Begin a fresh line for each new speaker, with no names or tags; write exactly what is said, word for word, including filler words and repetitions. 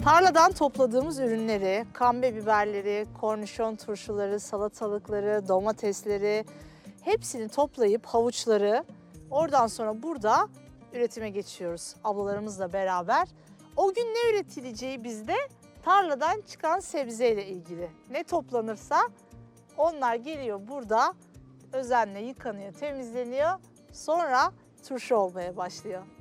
Tarladan topladığımız ürünleri, kambe biberleri, kornişon turşuları, salatalıkları, domatesleri hepsini toplayıp havuçları oradan sonra burada üretime geçiyoruz ablalarımızla beraber. O gün ne üretileceği bizde tarladan çıkan sebzeyle ilgili. Ne toplanırsa onlar geliyor burada özenle yıkanıyor, temizleniyor. Sonra turşu olmaya başlıyor.